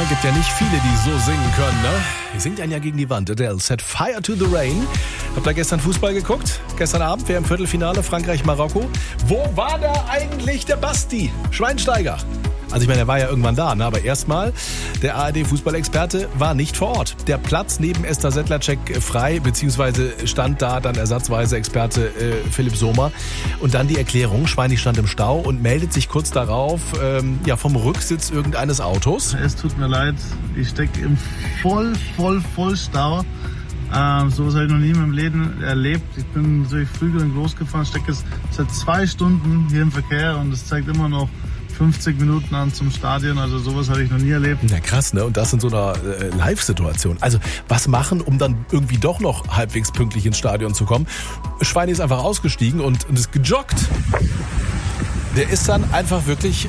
Gibt ja nicht viele, die so singen können, ne? Die singt einen ja gegen die Wand. Adele set Fire to the Rain. Habt ihr gestern Fußball geguckt? Gestern Abend, wer im Viertelfinale, Frankreich-Marokko. Wo war da eigentlich der Basti Schweinsteiger? Also ich meine, er war ja irgendwann da, ne? Aber erstmal, der ARD-Fußballexperte war nicht vor Ort. Der Platz neben Esther Sedlacek frei, beziehungsweise stand da dann ersatzweise Experte Philipp Sommer. Und dann die Erklärung, Schweini stand im Stau und meldet sich kurz darauf vom Rücksitz irgendeines Autos. Es tut mir leid, ich stecke im Vollstau. Sowas habe ich noch nie in meinem Leben erlebt. Ich bin natürlich früh genug losgefahren, stecke jetzt seit 2 Stunden hier im Verkehr und es zeigt immer noch 50 Minuten an zum Stadion, also sowas habe ich noch nie erlebt. Na krass, ne? Und das in so einer Live-Situation. Also was machen, um dann irgendwie doch noch halbwegs pünktlich ins Stadion zu kommen? Schweini ist einfach ausgestiegen und ist gejoggt. Der ist dann einfach wirklich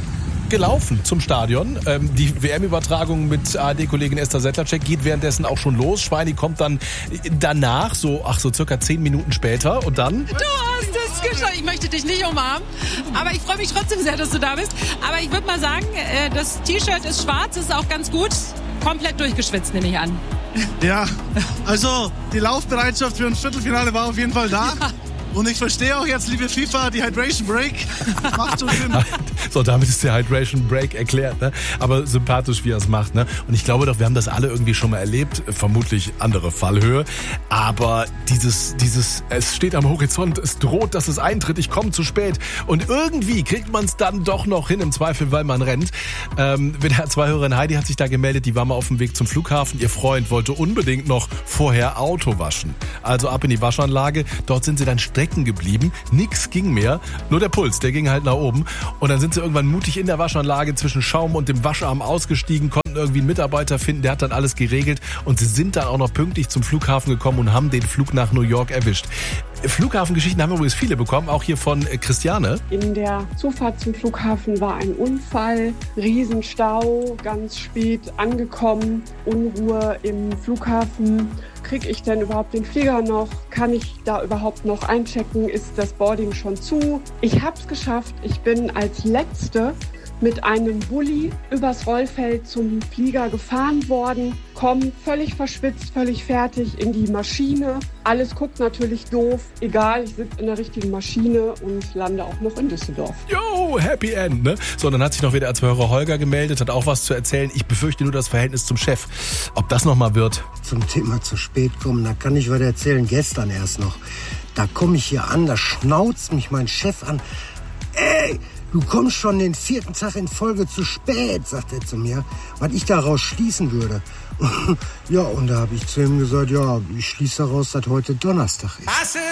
gelaufen zum Stadion. Die WM-Übertragung mit ARD-Kollegin Esther Sedlacek geht währenddessen auch schon los. Schweini kommt dann danach, so circa 10 Minuten später und dann... Du hast es geschafft. Ich möchte dich nicht umarmen, aber ich freue mich trotzdem sehr, dass du da bist. Aber ich würde mal sagen, das T-Shirt ist schwarz, ist auch ganz gut. Komplett durchgeschwitzt, nehme ich an. Ja, also die Laufbereitschaft für ein Viertelfinale war auf jeden Fall da. Ja. Und ich verstehe auch jetzt, liebe FIFA, die Hydration Break macht schon Sinn. So, damit ist der Hydration Break erklärt, ne? Aber sympathisch, wie er es macht, ne? Und ich glaube doch, wir haben das alle irgendwie schon mal erlebt, vermutlich andere Fallhöhe. Aber dieses, es steht am Horizont, es droht, dass es eintritt, ich komme zu spät. Und irgendwie kriegt man es dann doch noch hin, im Zweifel, weil man rennt. WDR2-Hörerin Heidi hat sich da gemeldet, die war mal auf dem Weg zum Flughafen. Ihr Freund wollte unbedingt noch vorher Auto waschen. Also ab in die Waschanlage, dort sind sie dann stecken geblieben, nix ging mehr, nur der Puls, der ging halt nach oben und dann sind sie irgendwann mutig in der Waschanlage zwischen Schaum und dem Wascharm ausgestiegen, konnten irgendwie einen Mitarbeiter finden, der hat dann alles geregelt und sie sind dann auch noch pünktlich zum Flughafen gekommen und haben den Flug nach New York erwischt. Flughafengeschichten haben wir übrigens viele bekommen, auch hier von Christiane. In der Zufahrt zum Flughafen war ein Unfall, Riesenstau, ganz spät angekommen, Unruhe im Flughafen. Kriege ich denn überhaupt den Flieger noch? Kann ich da überhaupt noch einchecken? Ist das Boarding schon zu? Ich habe es geschafft. Ich bin als Letzte mit einem Bulli übers Rollfeld zum Flieger gefahren worden, komme völlig verschwitzt, völlig fertig in die Maschine. Alles guckt natürlich doof, egal, ich sitze in der richtigen Maschine und lande auch noch in Düsseldorf. Jo, Happy End, ne? So, dann hat sich noch wieder als Hörer Holger gemeldet, hat auch was zu erzählen. Ich befürchte nur das Verhältnis zum Chef. Ob das nochmal wird? Zum Thema zu spät kommen, da kann ich was erzählen, gestern erst noch. Da komme ich hier an, da schnauzt mich mein Chef an. Ey! Du kommst schon den 4. Tag in Folge zu spät, sagt er zu mir, was ich daraus schließen würde. Ja, und da habe ich zu ihm gesagt, ja, ich schließe daraus, dass heute Donnerstag ist.